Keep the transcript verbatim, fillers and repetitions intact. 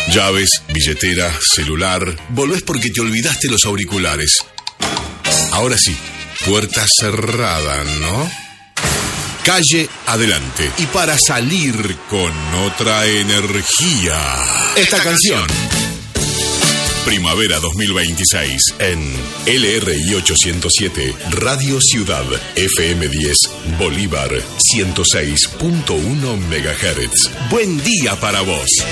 Llaves, billetera, celular. Volvés porque te olvidaste los auriculares. Ahora sí, puerta cerrada, ¿no? Calle adelante. Y para salir con otra energía, esta canción. Primavera dos mil veintiséis en L R I ochocientos siete, Radio Ciudad, F M diez, Bolívar, ciento seis punto uno megahertz. Buen día para vos.